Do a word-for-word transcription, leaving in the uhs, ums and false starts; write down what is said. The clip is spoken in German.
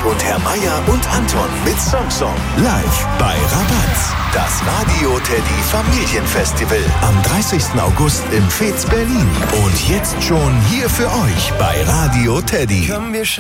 und Herr Meier und Anton mit Samsung. Live bei Rabatz. Das Radio Teddy Familienfestival am dreißigsten August im Fez Berlin. Und jetzt schon hier für euch bei Radio Teddy.